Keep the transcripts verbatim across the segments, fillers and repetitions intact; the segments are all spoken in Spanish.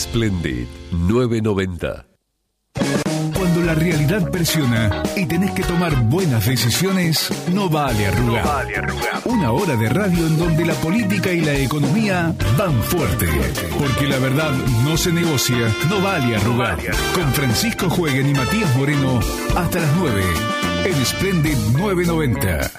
Splendid novecientos noventa. Cuando la realidad presiona y tenés que tomar buenas decisiones, no vale arrugar. No vale arrugar. Una hora de radio en donde la política y la economía van fuerte. Porque la verdad no se negocia, no vale arrugar. Con Francisco Jueguen y Matías Moreno hasta las nueve en Splendid novecientos noventa.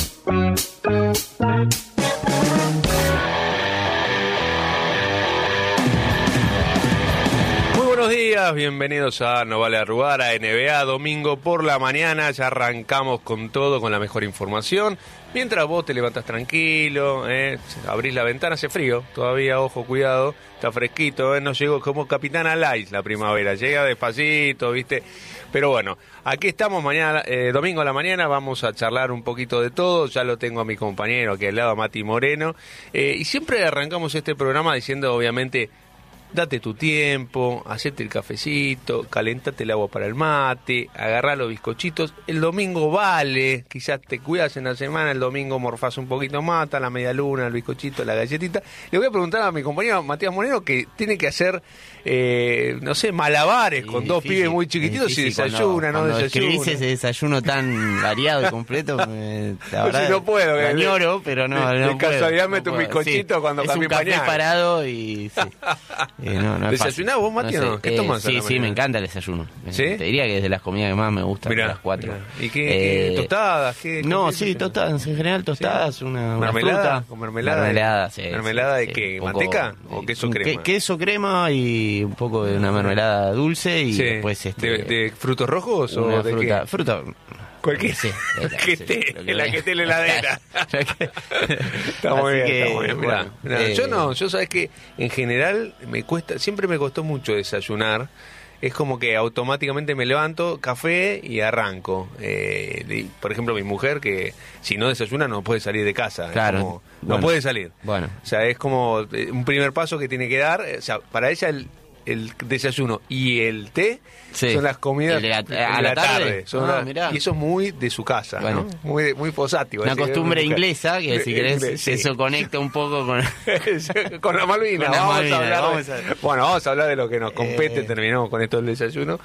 Buenos días, bienvenidos a No Vale Arrugar, a N B A, domingo por la mañana, ya arrancamos con todo, con la mejor información, mientras vos te levantás tranquilo, eh, abrís la ventana, hace frío, todavía, ojo, cuidado, está fresquito, eh, no llegó como Capitana Light la primavera, llega despacito, viste, pero bueno, aquí estamos mañana, eh, domingo a la mañana, vamos a charlar un poquito de todo, ya lo tengo a mi compañero aquí al lado, Mati Moreno, eh, y siempre arrancamos este programa diciendo, obviamente, date tu tiempo, hacete el cafecito, calentate el agua para el mate, agarrá los bizcochitos. El domingo vale, quizás te cuidas en la semana, el domingo morfás un poquito más, la media luna, el bizcochito, la galletita. Le voy a preguntar a mi compañero Matías Moreno que tiene que hacer, eh, no sé, malabares sí, con dos difícil, pibes muy chiquititos y desayuna, cuando, no cuando desayuna. Escribís ese desayuno tan variado y completo, me, la verdad, sí, no puedo. Me añoro, pero no, de, no de puedo. casualidad meto no un bizcochito sí, cuando cambio pañal. Es un café parado y... Sí. eh, no, no es ¿Desayunás vos, Mati, no sé, no? ¿Qué eh, tomás? Sí, sí, me encanta el desayuno. ¿Sí? Te diría que es de las comidas que más me gustan, mirá, de las cuatro. Mirá. ¿Y qué, eh, qué tostadas? ¿Qué, no, sí, tostadas, en general tostadas, ¿sí? una, una ¿Mermelada? fruta. ¿Con mermelada? Mermelada, sí. ¿Mermelada de sí, qué? Poco, ¿Manteca o queso crema? Que, queso crema y un poco de una mermelada dulce y sí. después... Este, ¿De, ¿De frutos rojos o de fruta, qué? Fruta... Cualquier sí, la que esté, sí, la que esté en la heladera. Está muy bien, que, está muy bien. Mirá, bueno, mirá, eh, yo no, yo sabes que en general me cuesta, siempre me costó mucho desayunar. Es como que automáticamente me levanto, café y arranco. Eh, de, por ejemplo, mi mujer que si no desayuna no puede salir de casa. Claro. Es como, bueno, no puede salir. Bueno. O sea, es como un primer paso que tiene que dar. O sea, para ella el el desayuno y el té sí. son las comidas de la, de a la la tarde, tarde. Son ah, la, y eso es muy de su casa, bueno. ¿no? Muy, muy posativo. Una costumbre inglesa que si querés inglés, sí. eso conecta un poco con... con la Malvina. Con la vamos Malvina, a hablar vamos de... a... Bueno, vamos a hablar de lo que nos compete, eh... terminamos con esto del desayuno.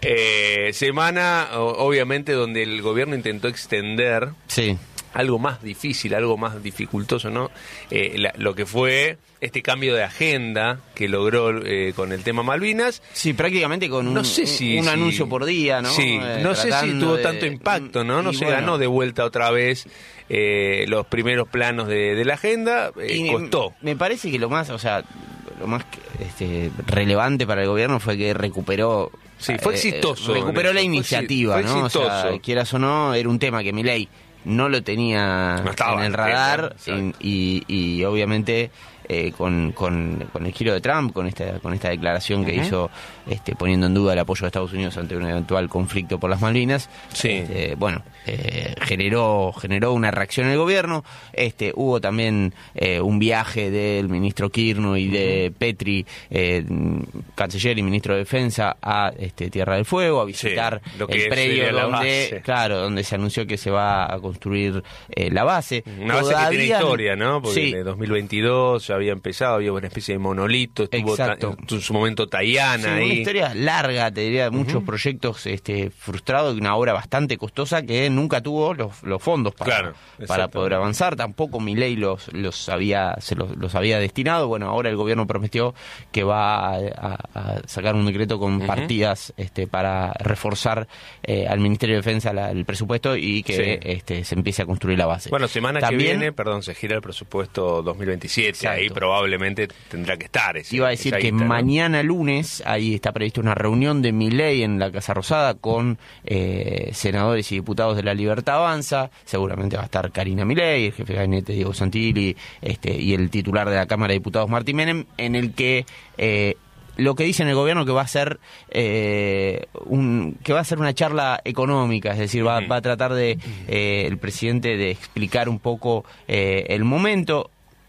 Eh, semana, obviamente, donde el gobierno intentó extender... Sí. algo más difícil, algo más dificultoso, ¿no? Eh, la, lo que fue este cambio de agenda que logró eh, con el tema Malvinas. Sí, prácticamente con un, no sé si, un si, anuncio por día, ¿no? Sí, eh, no sé si tuvo de... tanto impacto, ¿no? No se bueno. ganó de vuelta otra vez eh, los primeros planos de, de la agenda, eh, y costó. Me parece que lo más, o sea, lo más este, relevante para el gobierno fue que recuperó... Sí, fue exitoso. Eh, recuperó la iniciativa, fue, fue ¿no? exitoso. O sea, quieras o no, era un tema que Milei no lo tenía no en el radar en, y, y obviamente eh, con, con, con el giro de Trump, con esta con esta declaración que uh-huh. hizo este, poniendo en duda el apoyo de Estados Unidos ante un eventual conflicto por las Malvinas, sí. este, bueno, eh, generó generó una reacción en el gobierno. Este, hubo también eh, un viaje del ministro Kirchner y de uh-huh. Petri, eh, canciller y ministro de Defensa, a este, Tierra del Fuego, a visitar sí, lo que el predio donde, base. claro, donde se anunció que se va a construir eh, la base. Una base Todavía, que tiene historia, ¿no? Porque sí. en dos mil veintidós ya había empezado, había una especie de monolito, estuvo ta, en su momento Tayana sí, ahí. Una historia larga, te diría, muchos uh-huh. proyectos este, frustrados, una obra bastante costosa que nunca tuvo los, los fondos para, claro, para poder avanzar. Tampoco Milei los, los había, se los, los había destinado. Bueno, ahora el gobierno prometió que va a, a, a sacar un decreto con uh-huh. partidas este, para reforzar eh, al Ministerio de Defensa la, el presupuesto y que sí. este, se empiece a construir la base. Bueno, semana También, que viene, perdón, se gira el presupuesto dos mil veintisiete, exacto. Ahí probablemente tendrá que estar. Ese, Iba a decir que guita, mañana ¿no? lunes, ahí está prevista una reunión de Milei en la Casa Rosada con eh, senadores y diputados de La Libertad Avanza. Seguramente va a estar Karina Milei, el jefe de gabinete Diego Santilli este, y el titular de la Cámara de Diputados Martín Menem, en el que... Eh, lo que dice en el gobierno que va a ser eh, un que va a ser una charla económica, es decir, va, va a tratar de eh, el presidente de explicar un poco eh, el momento.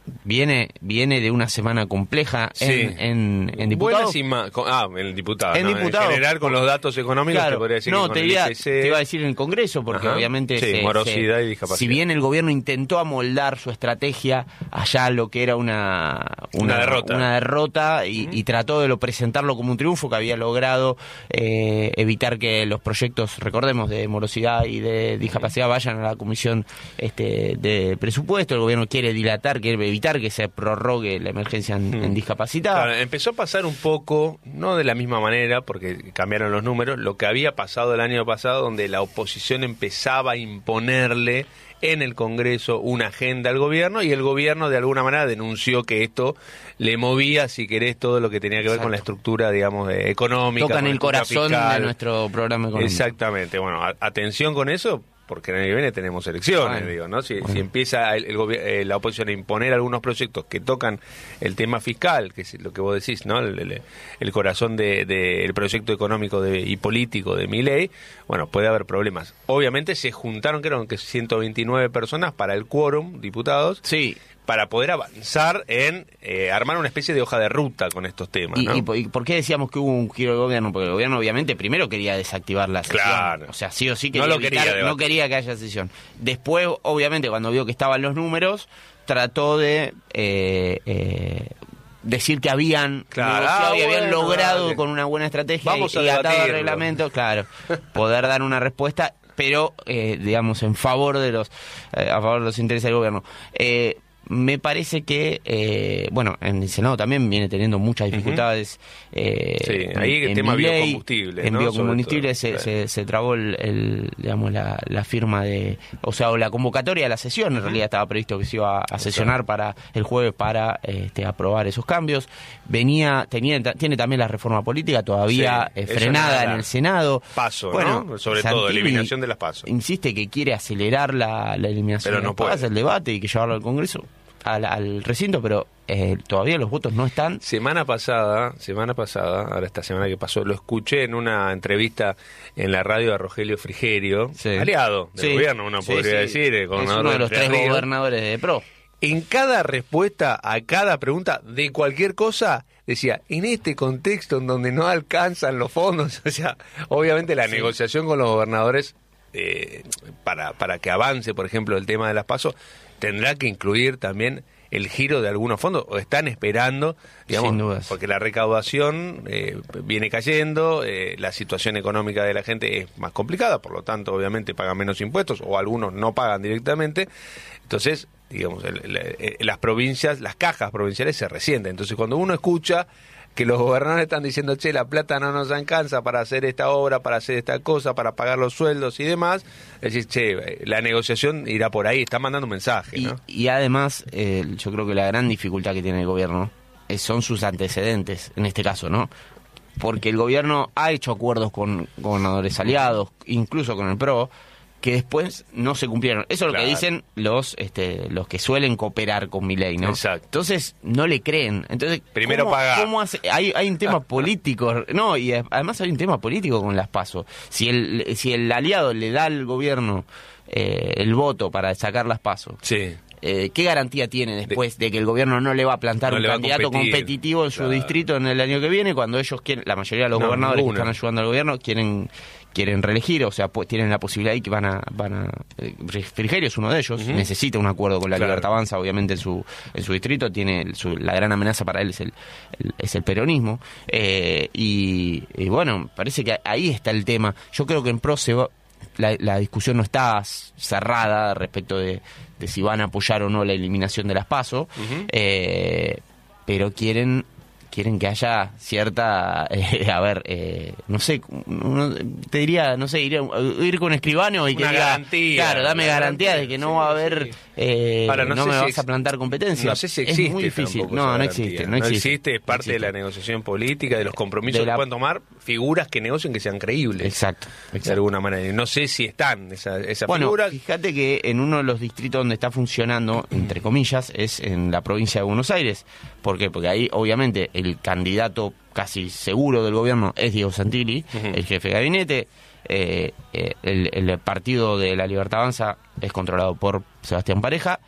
viene viene de una semana compleja en, Sí. en, en diputados. Buenas y ma- con- ah, en el diputado. En ¿no? diputado. En general, con los datos económicos, Claro, te podría decir no, que con te, el iba, I P C. te iba a decir en el Congreso, porque Ajá. obviamente Sí, se- morosidad se- y discapacidad. si bien el gobierno intentó amoldar su estrategia allá lo que era una Una derrota. una derrota y, Ujú. y trató de lo presentarlo como un triunfo, que había logrado eh, evitar que los proyectos, recordemos, de morosidad y de discapacidad vayan a la comisión este, de presupuesto. El gobierno quiere dilatar, quiere evitar que se prorrogue la emergencia en, en discapacidad. Claro, empezó a pasar un poco, no de la misma manera, porque cambiaron los números, lo que había pasado el año pasado, donde la oposición empezaba a imponerle en el Congreso una agenda al gobierno, y el gobierno de alguna manera denunció que esto le movía, si querés, todo lo que tenía que ver Exacto. con la estructura, digamos, de- económica. Tocan con la el estructura corazón fiscal. de nuestro programa económico. Exactamente, bueno, a- atención con eso, porque el año que viene tenemos elecciones, Bueno, digo, ¿no? Si, bueno. si empieza el, el gobi- eh, la oposición a imponer algunos proyectos que tocan el tema fiscal, que es lo que vos decís, ¿no? El, el- el corazón del de, el proyecto económico de, y político de Milei, bueno, puede haber problemas. Obviamente se juntaron, creo que ciento veintinueve personas para el quórum, diputados, Sí. para poder avanzar en eh, armar una especie de hoja de ruta con estos temas, ¿Y, ¿no? y por- y por qué decíamos que hubo un giro del gobierno? Porque el gobierno obviamente primero quería desactivar la sesión. Claro. O sea, sí o sí No quería lo evitar- quería debatir. no quería que haya sesión. Después, obviamente, cuando vio que estaban los números, trató de eh, eh, decir que habían Claro. negociado Ah, y habían bueno, logrado dale. con una buena estrategia Vamos y, a y atado al debatirlo. reglamento, claro, poder dar una respuesta, pero eh, digamos en favor de los eh, a favor de los intereses del gobierno. Eh, me parece que, eh, bueno, en el Senado también viene teniendo muchas dificultades. eh, Sí, ahí el tema Milei, biocombustible, En ¿no? biocombustible Sobre todo, se, claro. se, se trabó el, el, digamos, la, la firma de, o sea, o la convocatoria a la sesión. En realidad estaba previsto que se iba a sesionar para el jueves para este, aprobar esos cambios. Venía, tenía, tiene también la reforma política todavía Sí, eh, eso frenada nada. en el Senado. Paso, Bueno, ¿no? Sobre todo, Santilli eliminación de las PASO. Insiste que quiere acelerar la, la eliminación Pero de no las puede. PASO, el debate y que llevarlo al Congreso, al, al recinto, pero eh, todavía los votos no están. Semana pasada, semana pasada, ahora esta semana que pasó, lo escuché en una entrevista en la radio de Rogelio Frigerio, Sí. aliado del Sí. gobierno, uno Sí, podría sí. decir, el Es gobernador uno de los Entre tres Ríos. gobernadores de PRO. En cada respuesta a cada pregunta de cualquier cosa, decía, en este contexto en donde no alcanzan los fondos, o sea, obviamente la negociación con los gobernadores eh, para, para que avance, por ejemplo, el tema de las PASO, tendrá que incluir también el giro de algunos fondos, o están esperando, digamos, Sin dudas. porque la recaudación eh, viene cayendo, eh, la situación económica de la gente es más complicada, por lo tanto, obviamente pagan menos impuestos, o algunos no pagan directamente, entonces, digamos, el- el- el- las provincias, las cajas provinciales se resienten, entonces cuando uno escucha que los gobernadores están diciendo, che, la plata no nos alcanza para hacer esta obra, para hacer esta cosa, para pagar los sueldos y demás, es decir, che, la negociación irá por ahí, está mandando un mensaje, Y, ¿no? y además, eh, yo creo que la gran dificultad que tiene el gobierno eh, son sus antecedentes, en este caso, ¿no? Porque el gobierno ha hecho acuerdos con gobernadores aliados, incluso con el PRO, que después no se cumplieron. Eso es lo Claro. que dicen los este, los que suelen cooperar con Milei, ¿no? Exacto. Entonces, no le creen. Entonces, Primero ¿cómo, paga. cómo hace? Hay, hay un tema político, no, y además hay un tema político con las PASO. Si el, si el aliado le da al gobierno eh, el voto para sacar las PASO, Sí. eh, ¿qué garantía tiene después de, de que el gobierno no le va a plantar No un le va a candidato competir? competitivo en su Claro. distrito en el año que viene, cuando ellos quieren, la mayoría de los No, gobernadores ninguno. que están ayudando al gobierno quieren quieren reelegir, o sea, pues tienen la posibilidad y que van a van a eh, Frigerio es uno de ellos, Ujú. necesita un acuerdo con la Claro. Libertad Avanza, obviamente en su en su distrito tiene el- su- la gran amenaza para él es el, el- es el peronismo eh, y, y bueno, parece que ahí está el tema. Yo creo que en PRO se va, la, la discusión no está cerrada respecto de, de si van a apoyar o no la eliminación de las PASO, Ujú. eh, pero quieren quieren que haya cierta, eh, a ver, eh, no sé, uno, te diría, no sé, ir, a- ir con un escribano y que Una diga, garantía, claro, dame una garantía garantía, de que no sí, va a haber, sí. eh, Ahora, no, no sé me si vas ex- a plantar competencia. No sé si existe es muy difícil, tampoco no, esa no garantía. existe, no existe. es parte no de la existe. negociación política, de los compromisos De la- que pueden tomar figuras que negocien que sean creíbles. Exacto, De exacto. alguna manera. Y no sé si están esa, esa Bueno, figura. fíjate que en uno de los distritos donde está funcionando, entre comillas, es en la provincia de Buenos Aires. ¿Por qué? Porque ahí, obviamente, el candidato casi seguro del gobierno es Diego Santilli, Ujú. el jefe de gabinete. Eh, eh, el, el partido de la Libertad Avanza es controlado por Sebastián Pareja.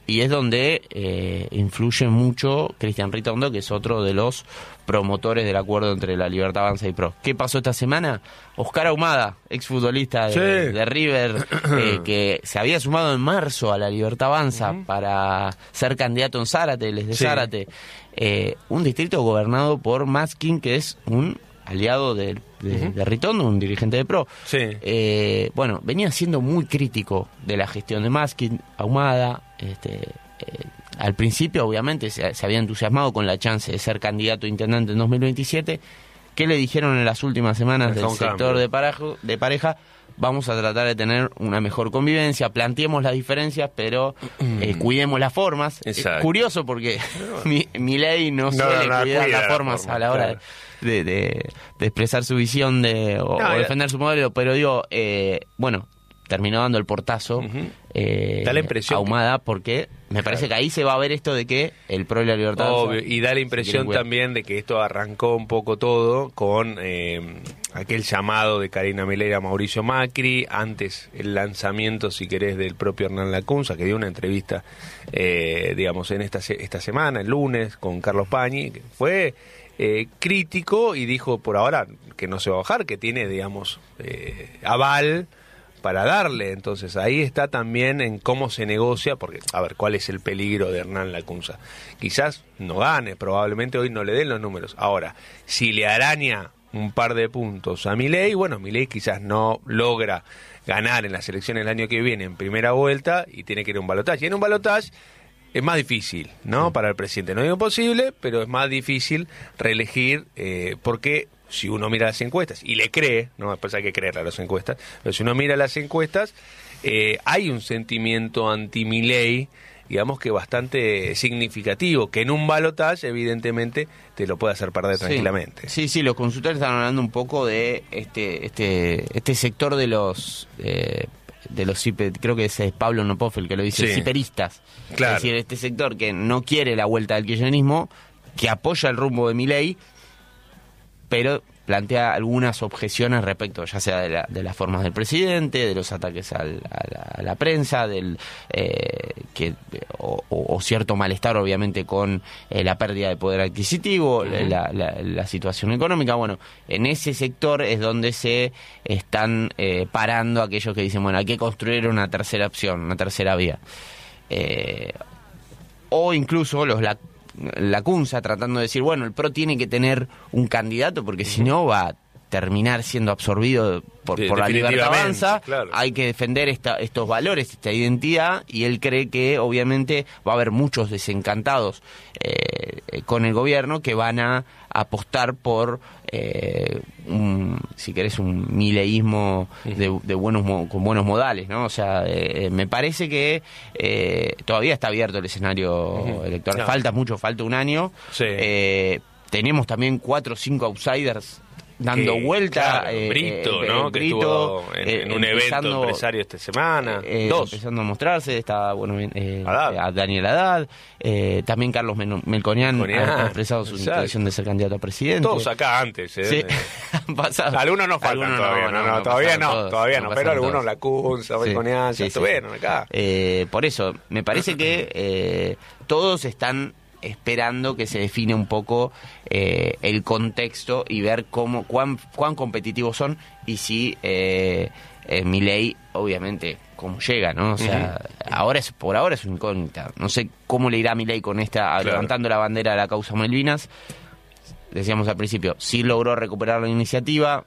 y es donde eh, influye mucho Cristian Ritondo, que es otro de los promotores del acuerdo entre la Libertad Avanza y P R O. ¿Qué pasó esta semana? Oscar Ahumada, exfutbolista de, sí. de River, eh, que se había sumado en marzo a la Libertad Avanza uh-huh. para ser candidato en Zárate, les de sí. Zárate, eh, un distrito gobernado por Maskin, que es un aliado de, de, uh-huh. de Ritondo, un dirigente de P R O. Sí. Eh, bueno, venía siendo muy crítico de la gestión de Maskin, Ahumada. Este, eh, al principio, obviamente, se, se había entusiasmado con la chance de ser candidato a intendente en dos mil veintisiete. ¿Qué le dijeron en las últimas semanas del sector de pareja, de pareja? Vamos a tratar de tener una mejor convivencia, planteemos las diferencias, pero eh, cuidemos las formas. Exacto. Es curioso porque mi, mi ley no, no suele no, no, cuidar las formas forma, a la hora claro. de, de, de expresar su visión de o, no, o defender su modelo, pero digo, eh, bueno, terminó dando el portazo uh-huh. eh, da la impresión Ahumada, porque me parece claro. que ahí se va a ver esto de que el P R O y la Libertad... Obvio, y da la impresión si también de que esto arrancó un poco todo con eh, aquel llamado de Karina Milei a Mauricio Macri, antes el lanzamiento, si querés, del propio Hernán Lacunza, que dio una entrevista, eh, digamos, en esta, esta semana, el lunes, con Carlos Pañi, que fue... Eh, crítico y dijo por ahora que no se va a bajar, que tiene, digamos, eh, aval para darle. Entonces ahí está también en cómo se negocia, porque, a ver, ¿cuál es el peligro de Hernán Lacunza? Quizás no gane, probablemente hoy no le den los números. Ahora, si le araña un par de puntos a Milei, bueno, Milei quizás no logra ganar en las elecciones del año que viene en primera vuelta y tiene que ir a un balotaje. Y en un balotaje es más difícil, ¿no? Sí. Para el presidente. No digo imposible, pero es más difícil reelegir, eh, porque si uno mira las encuestas, y le cree, no después hay que creerle a las encuestas, pero si uno mira las encuestas, eh, hay un sentimiento anti-Milei, digamos que bastante significativo, que en un balotaje evidentemente te lo puede hacer perder sí. tranquilamente. Sí, sí, los consultores están hablando un poco de este este este sector de los... Eh, de los cipe, creo que es Pablo Nopov el que lo dice, sí. ciperistas. Claro. Es decir, este sector que no quiere la vuelta del kirchnerismo, que apoya el rumbo de Milei, pero plantea algunas objeciones respecto, ya sea de, la, de las formas del presidente, de los ataques al, a, la, a la prensa, del eh, que o, o cierto malestar, obviamente, con eh, la pérdida de poder adquisitivo, uh-huh. la, la, la situación económica. Bueno, en ese sector es donde se están eh, parando aquellos que dicen, bueno, hay que construir una tercera opción, una tercera vía. Eh, o incluso los la Lacunza tratando de decir, bueno, el P R O tiene que tener un candidato porque si no va a terminar siendo absorbido por, por la Libertad Avanza, claro. Hay que defender esta, estos valores, esta identidad, y él cree que obviamente va a haber muchos desencantados eh, con el gobierno que van a apostar por eh, un, si querés, un mileísmo de, de buenos con buenos modales, ¿no? O sea, eh, me parece que eh, todavía está abierto el escenario uh-huh. electoral, no. falta mucho, falta un año. Sí. Eh, tenemos también cuatro o cinco outsiders dando que, vuelta. Claro, eh, Brito, eh, ¿no? Eh, que Brito, estuvo en, eh, en un evento empresario esta semana. Eh, Dos. Empezando a mostrarse, está, bueno, eh, a Daniel Haddad. Eh, también Carlos Men- Melconian ha, ha expresado su Exacto. intención de ser candidato a presidente. Todos acá antes, ¿eh? Sí. Algunos no faltan algunos todavía, no, no, no, no todavía no, todos, todavía no, no pero algunos Lacunza, Melconian, sí, ya sí, estuvieron sí. acá. Eh, por eso, me parece que eh, todos están esperando que se define un poco eh, el contexto y ver cómo cuán, cuán competitivos son y si eh, eh, Milei, obviamente, cómo llega, ¿no? O sea, uh-huh. ahora es por ahora es una incógnita. No sé cómo le irá a Milei con esta, claro. levantando la bandera de la causa Malvinas. Decíamos al principio, sí logró recuperar la iniciativa.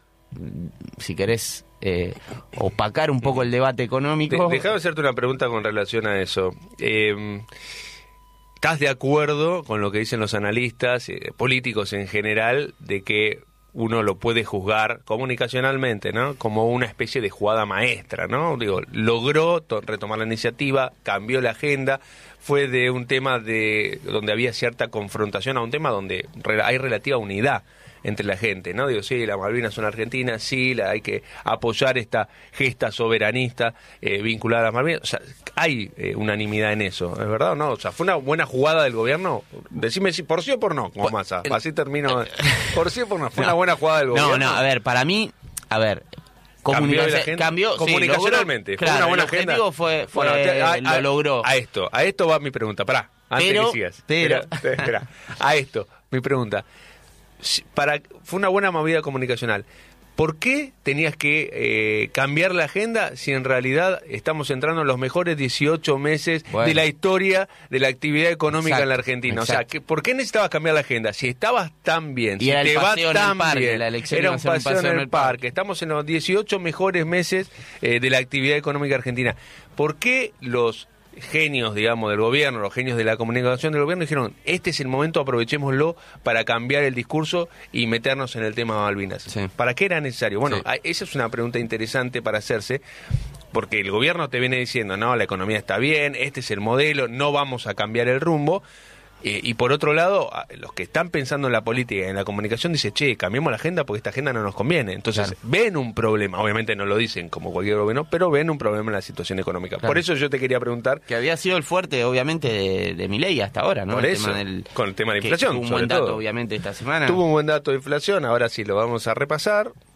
Si querés eh, opacar un poco el debate económico. De, Déjame hacerte una pregunta con relación a eso. Eh... ¿Estás de acuerdo con lo que dicen los analistas, eh, políticos en general, de que uno lo puede juzgar comunicacionalmente, ¿no? Como una especie de jugada maestra, ¿no? Digo, logró to- retomar la iniciativa, cambió la agenda, fue de un tema de donde había cierta confrontación a un tema donde re- hay relativa unidad entre la gente, ¿no? Digo, sí, las Malvinas son argentinas, sí, la, hay que apoyar esta gesta soberanista eh, vinculada a las Malvinas. O sea, hay eh, unanimidad en eso, ¿es verdad o no? O sea, ¿fue una buena jugada del gobierno? Decime si por sí o por no, como Massa. Así termino. Por sí o por no, ¿fue no, una buena jugada del gobierno? No, no, a ver, para mí, a ver, Cambió la Comunicación- agenda cambió, sí, comunicacionalmente. logró- fue claro, una buena el agenda. objetivo fue- fue- Bueno, te- a- lo a- logró. A esto, a esto va mi pregunta. Pará, antes Pero- que sigas. pero- Espera, espera. A esto, mi pregunta. Si- Para, fue una buena movida comunicacional. ¿Por qué tenías que eh, cambiar la agenda si en realidad estamos entrando en los mejores dieciocho meses Bueno. de la historia de la actividad económica Exacto, en la Argentina? O sea, exacto. que, ¿por qué necesitabas cambiar la agenda? Si estabas tan bien, Y si era el te va paseo en el tan parque, bien, la elección era iba a un ser un paseo, paseo en el parque. Estamos en los dieciocho mejores meses eh, de la actividad económica argentina. ¿Por qué los genios, digamos, del gobierno, los genios de la comunicación del gobierno dijeron, este es el momento, aprovechémoslo para cambiar el discurso y meternos en el tema de Malvinas? Sí. ¿Para qué era necesario? Bueno, Sí. a- esa es una pregunta interesante para hacerse, porque el gobierno te viene diciendo, no, la economía está bien, este es el modelo, no vamos a cambiar el rumbo. Eh, y por otro lado, a- los que están pensando en la política y en la comunicación dicen, che, cambiemos la agenda porque esta agenda no nos conviene. Entonces, Claro. ven un problema, obviamente no lo dicen como cualquier gobierno, pero ven un problema en la situación económica. Claro. Por eso yo te quería preguntar, Que había sido el fuerte, obviamente, de, de Milei hasta ahora, ¿no? Por El eso, tema del- con el tema de la que inflación, tuvo un sobre buen dato, todo. obviamente, esta semana. tuvo un buen dato de inflación, ahora sí lo vamos a repasar.